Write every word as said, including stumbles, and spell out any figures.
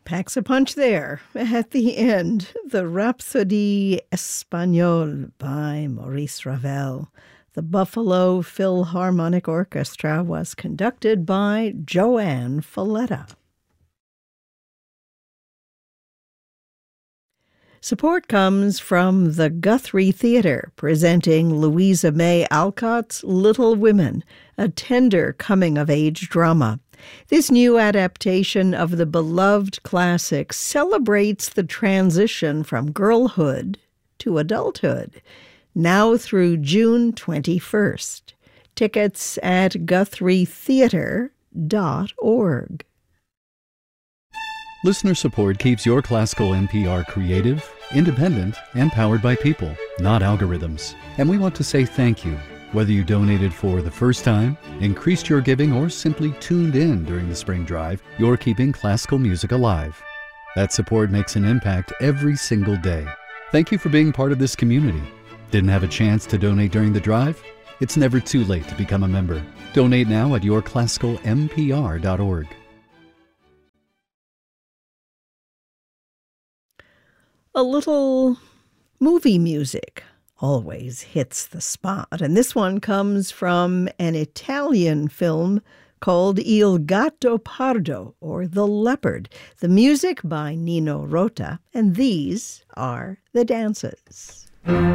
Packs a punch there at the end. The Rhapsodie Espagnole by Maurice Ravel. The Buffalo Philharmonic Orchestra was conducted by Joanne Falletta. Support comes from the Guthrie Theatre, presenting Louisa May Alcott's Little Women, a tender coming-of-age drama. This new adaptation of the beloved classic celebrates the transition from girlhood to adulthood, now through June twenty-first. Tickets at guthrie theatre dot org. Listener support keeps your classical N P R creative, independent, and powered by people, not algorithms. And we want to say thank you. Whether you donated for the first time, increased your giving, or simply tuned in during the spring drive, you're keeping classical music alive. That support makes an impact every single day. Thank you for being part of this community. Didn't have a chance to donate during the drive? It's never too late to become a member. Donate now at your classical m p r dot org. A little movie music always hits the spot, and this one comes from an Italian film called Il Gatto Pardo, or The Leopard. The music by Nino Rota, and these are the dances.